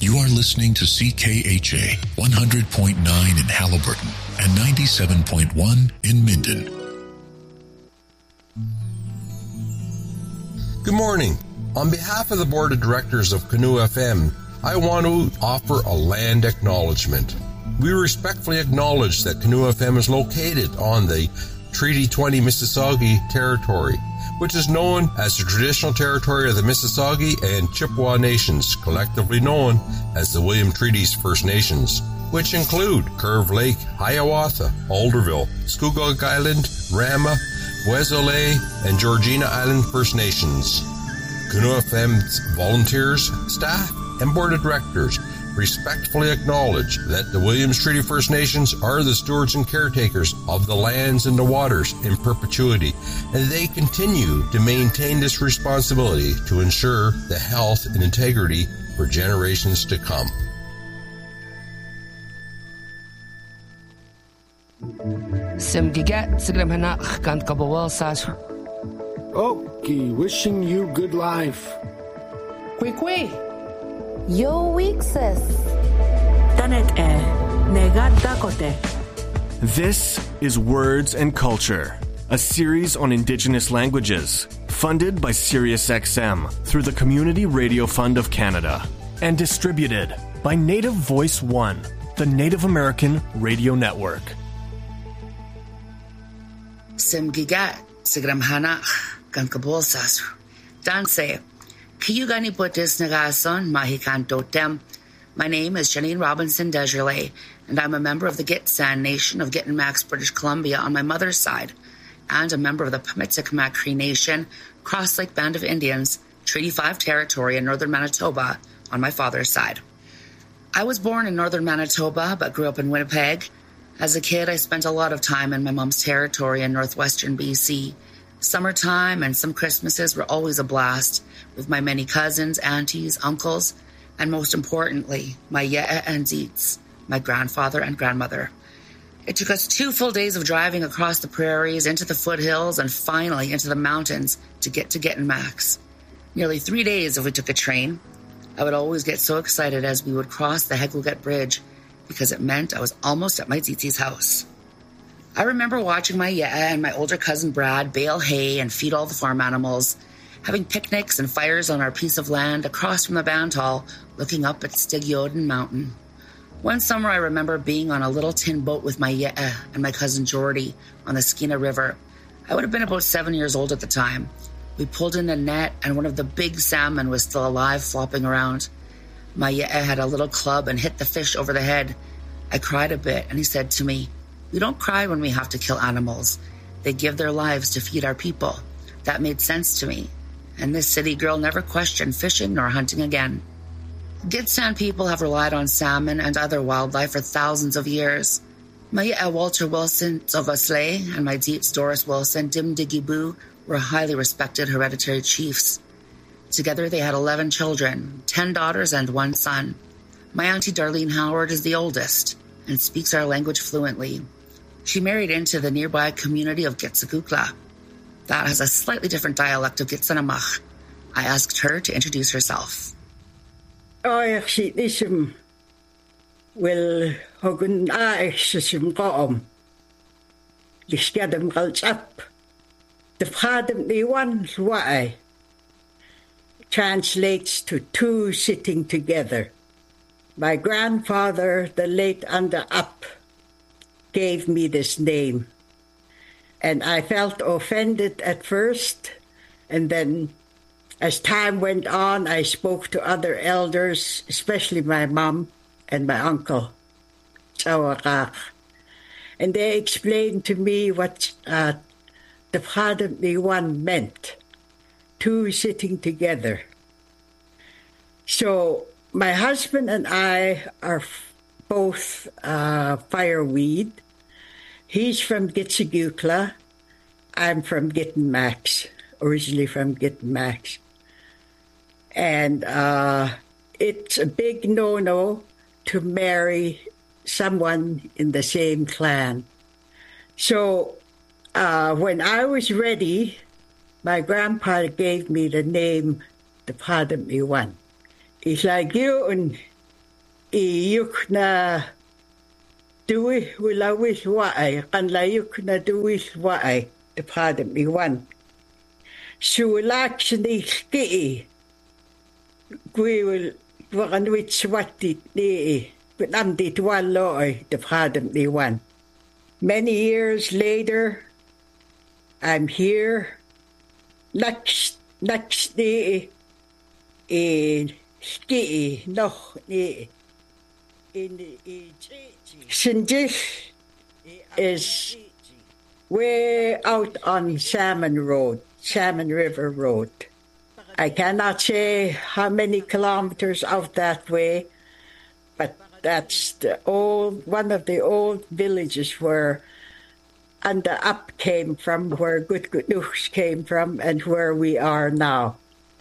You are listening to CKHA 100.9 in Halliburton and 97.1 in Minden. Good morning. On behalf of the Board of Directors of Canoe FM, I want to offer a land acknowledgement. We respectfully acknowledge that Canoe FM is located on the Treaty 20 Mississauga territory, which is known as the traditional territory of the Mississauga and Chippewa Nations, collectively known as the William Treaties First Nations, which include Curve Lake, Hiawatha, Alderville, Scugog Island, Rama, Wesole, and Georgina Island First Nations. Canoe FM's volunteers, staff, and board of directors respectfully acknowledge that the Williams Treaty First Nations are the stewards and caretakers of the lands and the waters in perpetuity, and they continue to maintain this responsibility to ensure the health and integrity for generations to come. Okay, wishing you good life. Kwekwe. Yo weekses. Tanet negadakote. This is Words and Culture, a series on Indigenous languages, funded by SiriusXM through the Community Radio Fund of Canada, and distributed by Native Voice One, the Native American Radio Network. Simgigat, Sigramhanach, Gankabolsas, Danse. Kiyugani Buddhist Nagason, Mahikan Totem. My name is Janine Robinson Desjardins, and I'm a member of the Gitxsan Nation of Gittinmax, British Columbia on my mother's side, and a member of the Pamitsik Cree Nation, Cross Lake Band of Indians, Treaty 5 territory in northern Manitoba on my father's side. I was born in northern Manitoba, but grew up in Winnipeg. As a kid, I spent a lot of time in my mom's territory in northwestern BC. Summertime and some Christmases were always a blast, with my many cousins, aunties, uncles, and most importantly, my Ye'e and Zeets, my grandfather and grandmother. It took us 2 full days of driving across the prairies, into the foothills, and finally into the mountains to get to Gittinmax. Nearly 3 days if we took a train. I would always get so excited as we would cross the Hegwilget Bridge because it meant I was almost at my Zeetsi's house. I remember watching my Ye'e and my older cousin Brad bale hay and feed all the farm animals, having picnics and fires on our piece of land across from the band hall, looking up at Stigjoden Mountain. One summer I remember being on a little tin boat with my Ye'e and my cousin Jordy on the Skeena River. I would have been about 7 years old at the time. We pulled in a net and one of the big salmon was still alive, flopping around. My Ye'e had a little club and hit the fish over the head. I cried a bit and he said to me, "We don't cry when we have to kill animals. They give their lives to feed our people." That made sense to me. And this city girl never questioned fishing nor hunting again. Gitxsan people have relied on salmon and other wildlife for thousands of years. My Ye'e Walter Wilson Zovasley and my Zeets Doris Wilson Dimdigibu were highly respected hereditary chiefs. Together they had 11 children, 10 daughters and 1 son. My auntie Darlene Howard is the oldest and speaks our language fluently. She married into the nearby community of Gitsagukla. That has a slightly different dialect of Gitsanamach. I asked her to introduce herself. Ism will Hogan Aishim Gom. Lishkadam Gulch up. The Fadam the one why translates to 2 sitting together. My grandfather, the late Under Up, gave me this name. And I felt offended at first, and then as time went on, I spoke to other elders, especially my mom and my uncle, Chawakak. And they explained to me what the Father one meant, 2 sitting together. So my husband and I are both fireweed. He's from Gitsagukla. I'm from Gittinmax, originally from Gittinmax. And it's a big no-no to marry someone in the same clan. So when I was ready, my grandpa gave me the name, the Padam Iwan. He's like, you and iyuk na duwi wilawis waay kanlayuk na duwis waay the padam iwan. Suulak ni ski we will wakan wit swati ni but am dit waloy the padam iwan. Many years later, I'm here. Next day, in ski noch in Shinjik is way out on Salmon River Road. I cannot say how many kilometers out that way, but that's one of the old villages where Anda Up came from, where Gutgutnuch came from, and where we are now.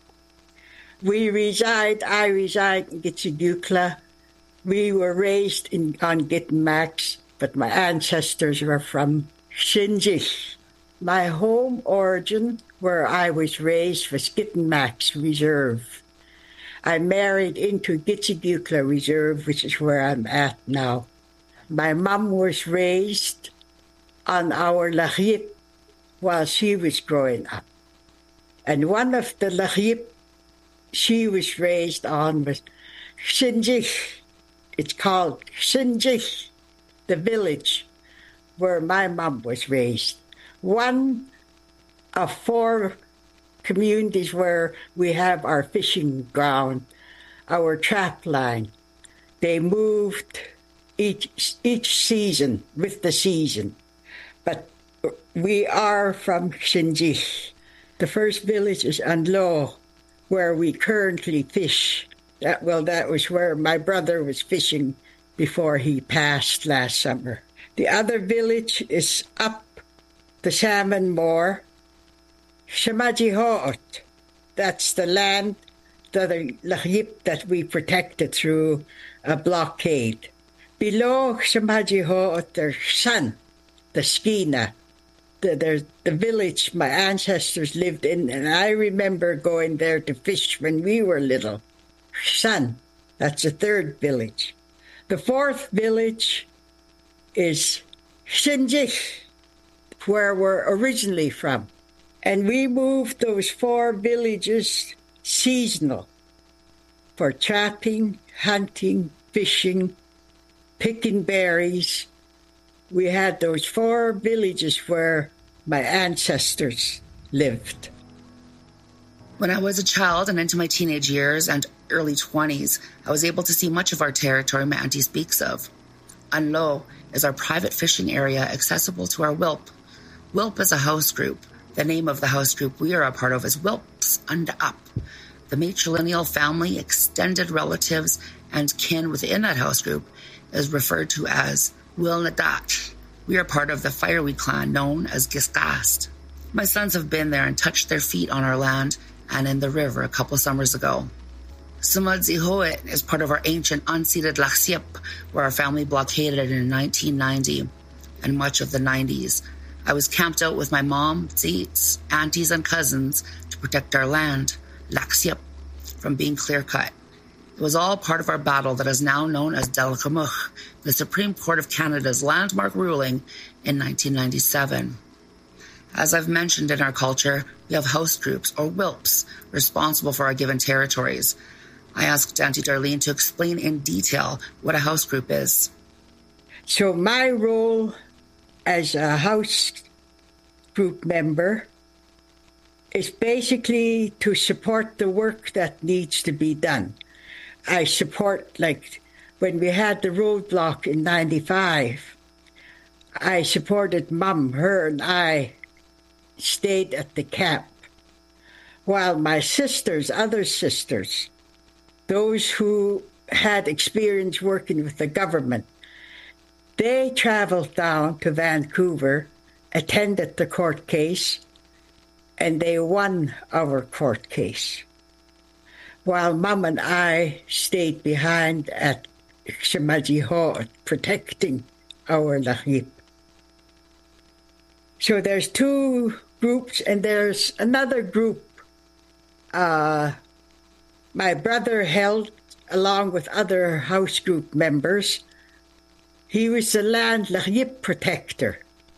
I reside in Gitsigukla. We were raised on Gitmax, but my ancestors were from Shinjik. My home origin, where I was raised, was Gitmax Reserve. I married into Gitsigukla Reserve, which is where I'm at now. My mom was raised on our Lahip while she was growing up. And one of the Lahip she was raised on was Shinjik. It's called Shinjik, the village where my mom was raised. One of 4 communities where we have our fishing ground, our trap line. They moved each season with the season. But we are from Shinjik. The first village is Anlo, where we currently fish. That was where my brother was fishing before he passed last summer. The other village is up the Salmon Moor, Shamajihoot. That's the land, the Lahip that we protected through a blockade. Below Shamajihoot, there's San, the Skina, the village my ancestors lived in, and I remember going there to fish when we were little. San, that's the 3rd village. The 4th village is Shinjik, where we're originally from. And we moved those 4 villages seasonal for trapping, hunting, fishing, picking berries. We had those 4 villages where my ancestors lived. When I was a child and into my teenage years and early 20s, I was able to see much of our territory my auntie speaks of. Anlo is our private fishing area accessible to our WILP. WILP is a house group. The name of the house group we are a part of is Wilps Anda Up. The matrilineal family, extended relatives, and kin within that house group is referred to as Wilnadat. We are part of the Fireweed clan known as Gisgast. My sons have been there and touched their feet on our land and in the river a couple summers ago. Sumadzihoit is part of our ancient unceded Laksiep, where our family blockaded it in 1990 and much of the 90s. I was camped out with my mom, Zeets, aunties, and cousins to protect our land, Laksiep, from being clear-cut. It was all part of our battle that is now known as Delgamuch, the Supreme Court of Canada's landmark ruling in 1997. As I've mentioned in our culture, we have house groups, or WILPs, responsible for our given territories. I asked Auntie Darlene to explain in detail what a house group is. So my role as a house group member is basically to support the work that needs to be done. I support, like when we had the roadblock in 95, I supported Mom. Her and I stayed at the camp, while my sisters, other sisters, those who had experience working with the government, they traveled down to Vancouver, attended the court case, and they won our court case, while Mom and I stayed behind at Shamajihoot, protecting our Lahip. So there's 2 groups, and there's another group. My brother held along with other house group members. He was the land Lahyip protector.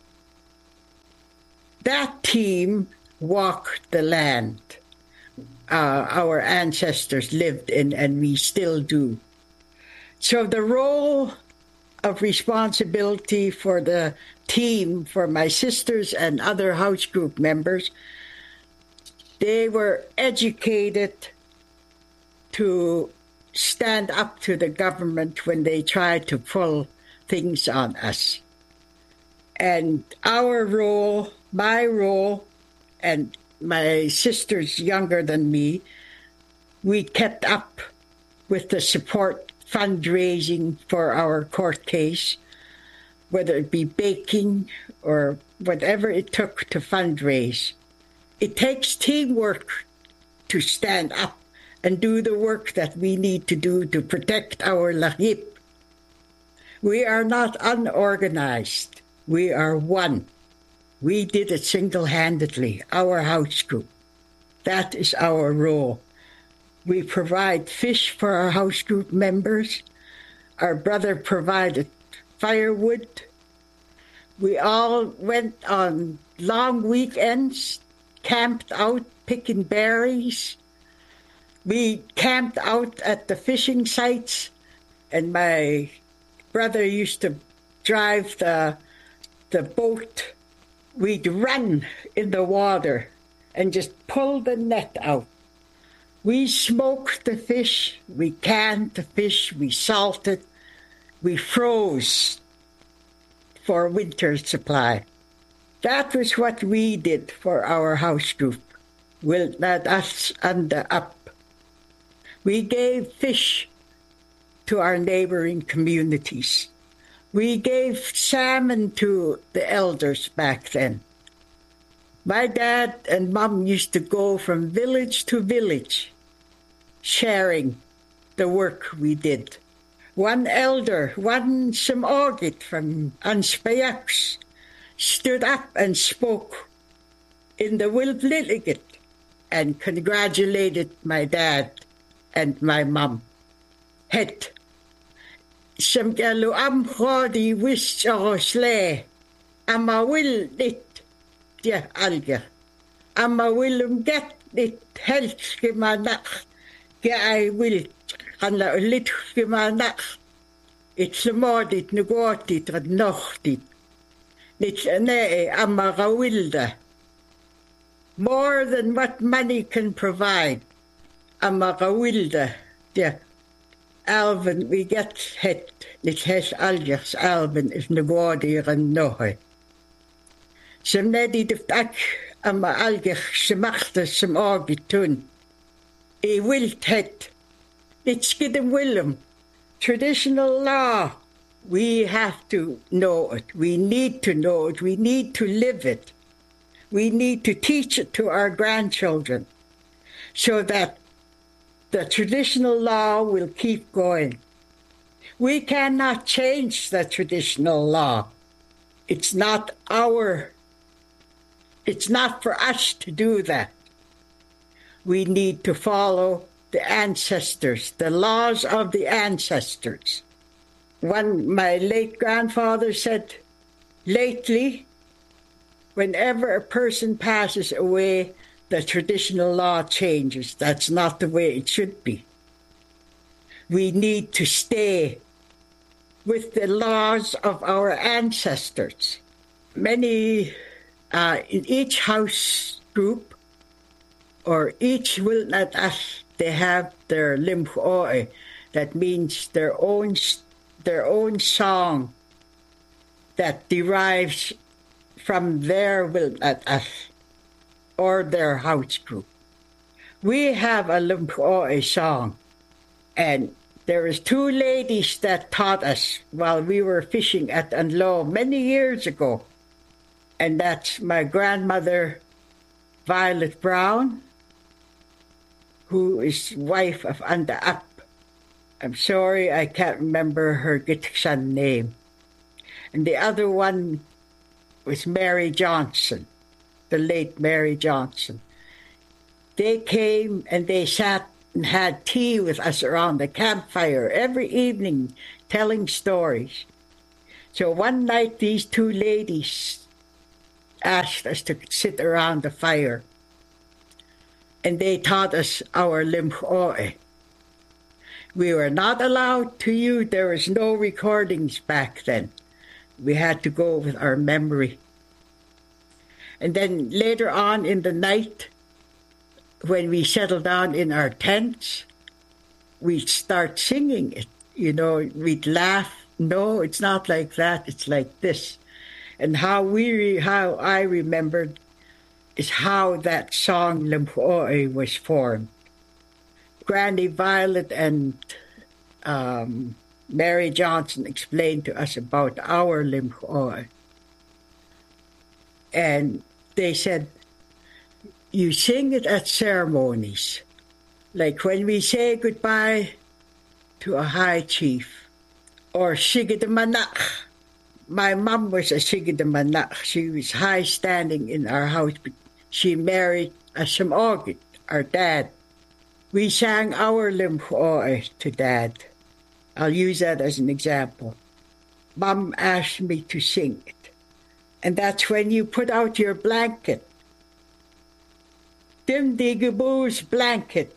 That team walked the land our ancestors lived in, and we still do. So the role of responsibility for the team, for my sisters and other house group members, they were educated to stand up to the government when they tried to pull things on us. And our role, my role, and my sisters younger than me, we kept up with the support fundraising for our court case, whether it be baking or whatever it took to fundraise. It takes teamwork to stand up and do the work that we need to do to protect our Lahyip. We are not unorganized. We are one. We did it single-handedly, our house group. That is our role. We provide fish for our house group members. Our brother provided firewood. We all went on long weekends, camped out picking berries. We camped out at the fishing sites, and my brother used to drive the boat. We'd run in the water and just pull the net out. We smoked the fish, we canned the fish, we salted, we froze for winter supply. That was what we did for our house group. Will not us under up. We gave fish to our neighboring communities. We gave salmon to the elders back then. My dad and mom used to go from village to village, sharing the work we did. One elder, one Simogit from Anspayaks, stood up and spoke in the Wilbliligit and congratulated my dad and my mom. Het Samgalu am khodi wish osle ama will it ja alga ama willum get it help gemanak ja I will anla lit gemanak it's modit nugotit ad nochtit nits ne ama gawilda more than what money can provide ama gawilda ja Alvin, we get het, it has aljas Alvin is nagwadi ran nohe. Sem nedi de tak ama aljas semachta sem agitun. E wilt het, it's given Willem. Traditional law, we have to know it. We need to know it. We need to live it. We need to teach it to our grandchildren so that the traditional law will keep going. We cannot change the traditional law. It's not for us to do that. We need to follow the ancestors, the laws of the ancestors. My late grandfather said, lately, whenever a person passes away, the traditional law changes. That's not the way it should be. We need to stay with the laws of our ancestors. Many, in each house group, or each will not us, they have their limchoe. That means their own song that derives from their will not us, or their house group. We have a Limpoe song, and there is two ladies that taught us while we were fishing at Anlo many years ago, and that's my grandmother, Violet Brown, who is wife of Anda Up. I'm sorry, I can't remember her Gitxan name. And the other one was Mary Johnson, the late Mary Johnson. They came and they sat and had tea with us around the campfire every evening, telling stories. So one night, these two ladies asked us to sit around the fire, and they taught us our limhoe. We were not allowed to use, there was no recordings back then. We had to go with our memory. And then later on in the night, when we settled down in our tents, we'd start singing it. You know, we'd laugh. No, it's not like that. It's like this. And how I remembered is how that song Limhoe was formed. Granny Violet and Mary Johnson explained to us about our Limhoe. And they said, you sing it at ceremonies. Like when we say goodbye to a high chief. Or Sigidamanak. My mom was a Sigidamanak. She was high standing in our house. But she married a Samogit, our dad. We sang our Limhoe to Dad. I'll use that as an example. Mom asked me to sing it. And that's when you put out your blanket. Dimdigabu's blanket.